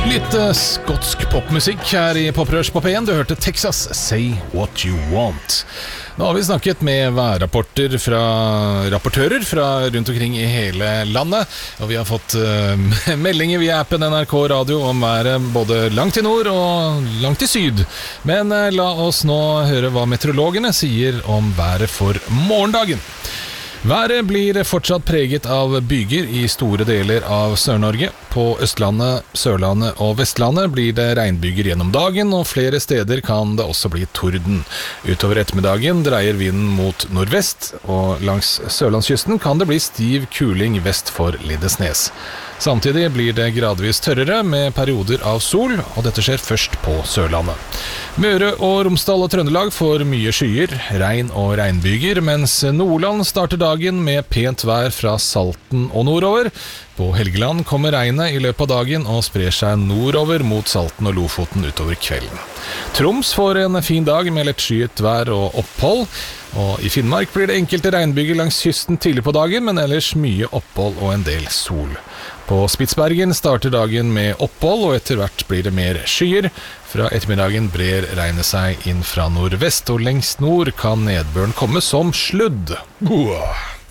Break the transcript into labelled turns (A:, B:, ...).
A: Litt skotsk popmusikk her i Poprørs på P1. Du hørte Texas Say What You Want. Nå har vi snakket med værrapportører fra rundt omkring i hele landet, og vi har fått meldinger via appen NRK Radio om været både langt i nord og langt i syd. Men la oss nå høre hva meteorologene sier om været for morgendagen. Været blir fortsatt preget av byger i store deler av Sør-Norge. På Østlandet, Sørlandet og Vestlandet blir det regnbyger gjennom dagen, og flere steder kan det også bli torden. Utover ettermiddagen dreier vinden mot nordvest, og langs Sørlandskysten kan det bli stiv kuling vest for Lindesnes. Samtidig blir det gradvis tørrere med perioder av sol, og dette skjer først på Sørlandet. Møre og Romsdal og Trøndelag får mye skyer, regn og regnbyger, mens Nordland starter dagen med pent vær fra Salten og nordover. På Helgeland kommer regnet i løpet av dagen og sprer seg nordover mot Salten og Lofoten utover kvelden. Troms får en fin dag med lett skyet vær og opphold, og i Finnmark blir det enkelte regnbyger langs kysten tidlig på dagen, men ellers mye opphold og en del sol. På Spitsbergen starter dagen med opphold, og etter hvert blir det mer skyer. Fra ettermiddagen brer regnet seg inn fra nordvest, og lengst nord kan nedbøren komme som sludd.